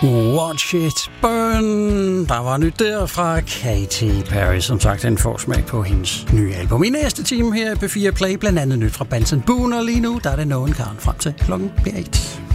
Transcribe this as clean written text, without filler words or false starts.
Watch It Burn. Der var nyt der fra Katy Perry. Som sagt, en forsmag på hendes nye album. I næste time her på P4 Play, blandt andet nyt fra Benson Boone. Og lige nu, der er det nogen Karen frem til klokken 1.